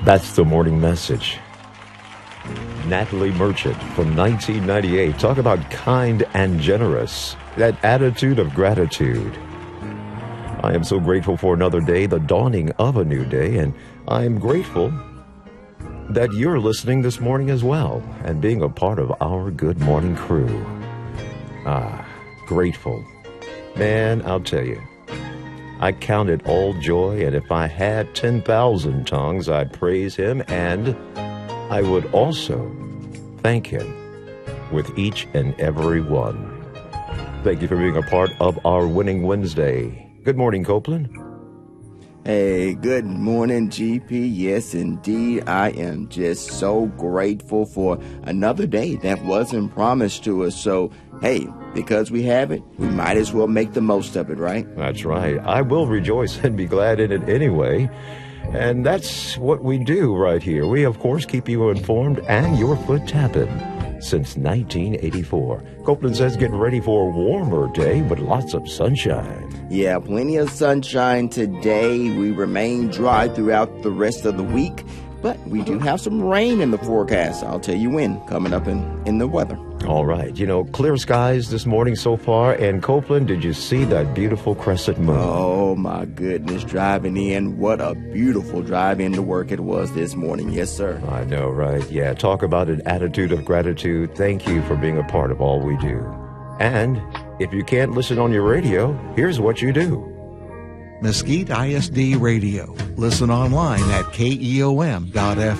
That's the morning message. Natalie Merchant from 1998. Talk about kind and generous. That attitude of gratitude. I am so grateful for another day, the dawning of a new day, and I am grateful that you're listening this morning as well and being a part of our Good Morning crew. Grateful. Man, I'll tell you, I count it all joy, and if I had 10,000 tongues, I'd praise him, and I would also thank him with each and every one. Thank you for being a part of our Winning Wednesday. Good morning, Copeland. Hey, good morning, GP. Yes, indeed. I am just so grateful for another day that wasn't promised to us. So, hey, because we have it, we might as well make the most of it, right? That's right. I will rejoice and be glad in it anyway. And that's what we do right here. We, of course, keep you informed and your foot tapping since 1984. Copeland says get ready for a warmer day with lots of sunshine. Yeah, plenty of sunshine today. We remain dry throughout the rest of the week, but we do have some rain in the forecast. I'll tell you when, coming up in the weather. All right. You know, clear skies this morning so far. And Copeland, did you see that beautiful crescent moon? Oh, my goodness. Driving in. What a beautiful drive into work it was this morning. Yes, sir. I know, right? Yeah, talk about an attitude of gratitude. Thank you for being a part of all we do. And if you can't listen on your radio, here's what you do. Mesquite ISD Radio. Listen online at KEOM.FM.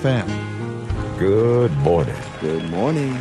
Good morning. Good morning.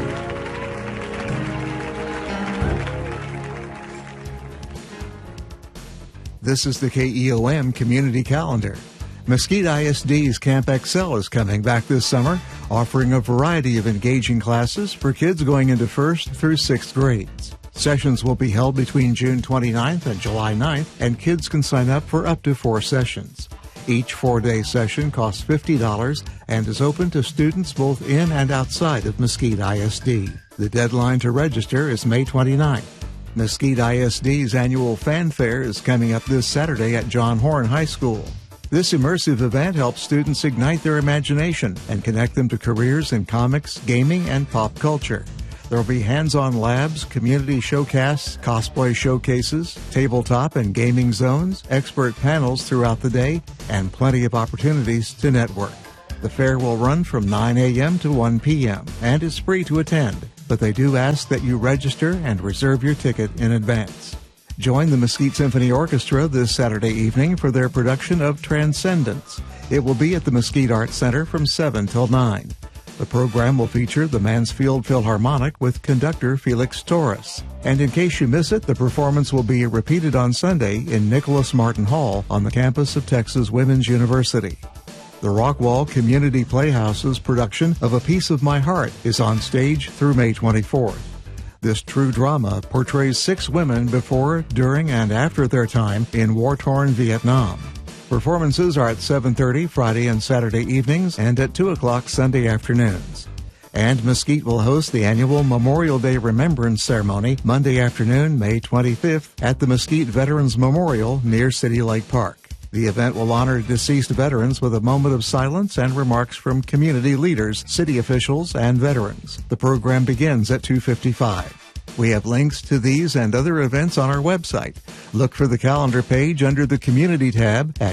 This is the KEOM Community Calendar. Mesquite ISD's Camp Excel is coming back this summer, offering a variety of engaging classes for kids going into 1st through 6th grades. Sessions will be held between June 29th and July 9th, and kids can sign up for up to 4 sessions. Each 4-day session costs $50 and is open to students both in and outside of Mesquite ISD. The deadline to register is May 29th. Mesquite ISD's annual Fan Fair is coming up this Saturday at John Horn High School. This immersive event helps students ignite their imagination and connect them to careers in comics, gaming, and pop culture. There will be hands-on labs, community showcasts, cosplay showcases, tabletop and gaming zones, expert panels throughout the day, and plenty of opportunities to network. The fair will run from 9 a.m. to 1 p.m. and is free to attend, but they do ask that you register and reserve your ticket in advance. Join the Mesquite Symphony Orchestra this Saturday evening for their production of Transcendence. It will be at the Mesquite Arts Center from 7 till 9. The program will feature the Mansfield Philharmonic with conductor Felix Torres. And in case you miss it, the performance will be repeated on Sunday in Nicholas Martin Hall on the campus of Texas Women's University. The Rockwall Community Playhouse's production of A Piece of My Heart is on stage through May 24th. This true drama portrays 6 women before, during, and after their time in war-torn Vietnam. Performances are at 7:30 Friday and Saturday evenings and at 2 o'clock Sunday afternoons. And Mesquite will host the annual Memorial Day Remembrance Ceremony Monday afternoon, May 25th, at the Mesquite Veterans Memorial near City Lake Park. The event will honor deceased veterans with a moment of silence and remarks from community leaders, city officials, and veterans. The program begins at 2:55. We have links to these and other events on our website. Look for the calendar page under the Community tab at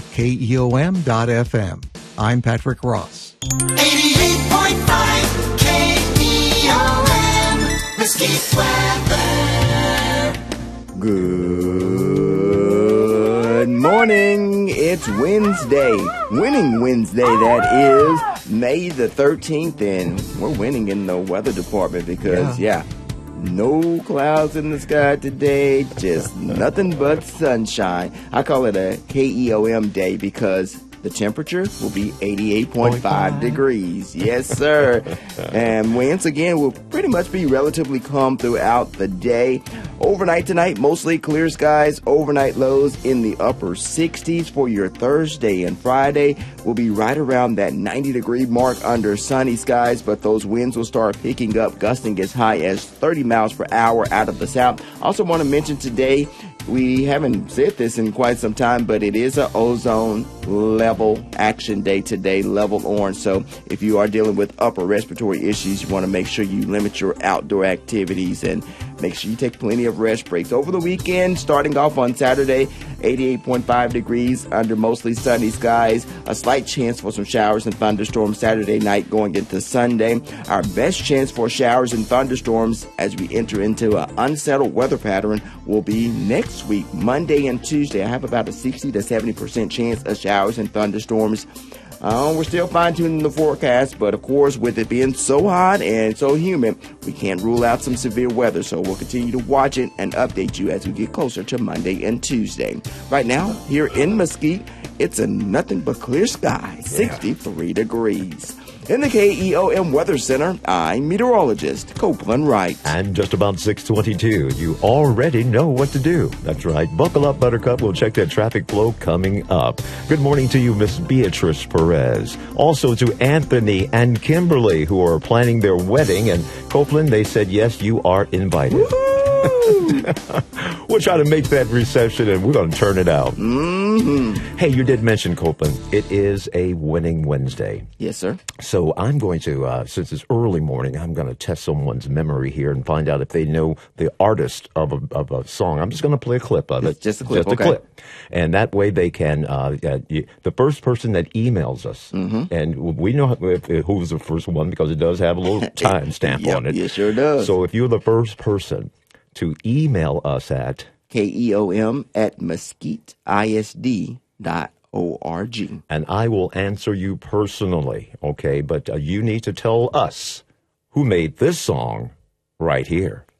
KEOM.FM. I'm Patrick Ross. 88.5 KEOM, Mesquite weather. Good morning. It's Wednesday. Winning Wednesday, that is. May the 13th, and we're winning in the weather department because, no clouds in the sky today, just nothing but sunshine. I call it a KEOM day because the temperature will be 88.5 degrees. Yes, sir. And once again, will pretty much be relatively calm throughout the day. Overnight tonight, mostly clear skies. Overnight lows in the upper 60s for your Thursday and Friday. Will be right around that 90-degree mark under sunny skies, but those winds will start picking up, gusting as high as 30 miles per hour out of the south. Also want to mention today, we haven't said this in quite some time, but it is an ozone level action day today, level orange. So if you are dealing with upper respiratory issues, you want to make sure you limit your outdoor activities and make sure you take plenty of rest breaks. Over the weekend, starting off on Saturday, 88.5 degrees under mostly sunny skies. A slight chance for some showers and thunderstorms Saturday night going into Sunday. Our best chance for showers and thunderstorms as we enter into an unsettled weather pattern will be next week, Monday and Tuesday. I have about a 60 to 70% chance of showers and thunderstorms. We're still fine-tuning the forecast, but of course, with it being so hot and so humid, we can't rule out some severe weather. So we'll continue to watch it and update you as we get closer to Monday and Tuesday. Right now, here in Mesquite, it's a nothing but clear sky, 63 degrees. In the KEOM Weather Center, I'm meteorologist Copeland Wright. And just about 6:22, you already know what to do. That's right. Buckle up, Buttercup. We'll check that traffic flow coming up. Good morning to you, Miss Beatrice Perez. Also to Anthony and Kimberly, who are planning their wedding. And Copeland, they said, yes, you are invited. We'll try to make that reception, and we're going to turn it out. Mm-hmm. Hey, you did mention, Copeland, it is a Winning Wednesday. Yes, sir. So I'm going to, since it's early morning, I'm going to test someone's memory here and find out if they know the artist of a song. I'm just going to play a clip of it. Just a clip, Just a clip. And that way they can, the first person that emails us, and we know who's the first one because it does have a little time stamp on it. It sure does. So if you're the first person to email us at KEOM@mesquiteisd.org. and I will answer you personally, okay? But you need to tell us who made this song right here.